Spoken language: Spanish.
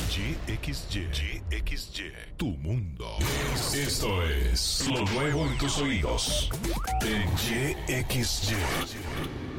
YXY, tu mundo. Esto es lo nuevo en tus oídos. En YXY.